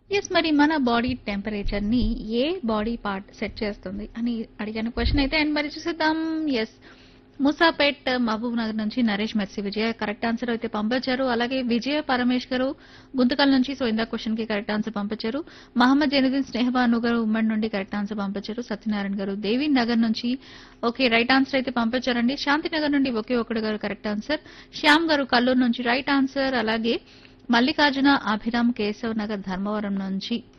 Yes. మరి మన body టెంపరేచర్‌ని ఏ body part set చేస్తుంది అని అడిగాను క్వెషన్ అయితే. అండ్ మరి చూసేద్దాం. యెస్. మూసాపేట్ మహబూబ్ నగర్ నుంచి నరేష్ మెర్సీ విజయ కరెక్ట్ ఆన్సర్ అయితే పంపించారు. అలాగే విజయ పరమేష్ గారు గుంతకల్ నుంచి సో ఇందా క్వెషన్ కి కరెక్ట్ ఆన్సర్ పంపించారు. మహమ్మద్ జైనుద్దీన్ స్నేహబాను గారు ఉమ్మడి నుండి కరెక్ట్ ఆన్సర్ పంపించారు. సత్యనారాయణ గారు దేవి నగర్ నుంచి ఓకే రైట్ ఆన్సర్ అయితే పంపించారండి. శాంతినగర్ నుండి ఒకే ఒకడు గారు కరెక్ట్ ఆన్సర్. శ్యామ్ గారు కల్లూరు నుంచి రైట్ ఆన్సర్. అలాగే మల్లికార్జున అభిరామ్ కేశవ్ నగర్ ధర్మవరం నుంచి